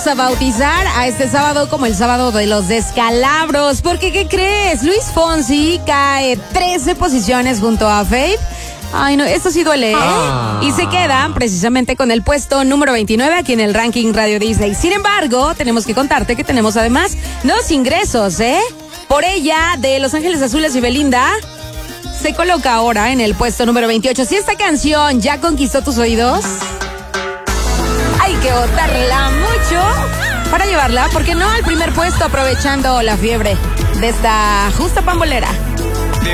vamos a bautizar a este sábado como el sábado de los descalabros. Porque, ¿qué crees? Luis Fonsi cae 13 posiciones junto a Faith. Ay, no, esto sí duele, ¿eh? Y se quedan precisamente con el puesto número 29 aquí en el ranking Radio Disney. Sin embargo, tenemos que contarte que tenemos además nuevos ingresos, ¿eh? Por ella, de Los Ángeles Azules y Belinda, se coloca ahora en el puesto número 28. Si esta canción ya conquistó tus oídos, hay que votarla mucho para llevarla, ¿por qué no?, al primer puesto, aprovechando la fiebre de esta justa pambolera.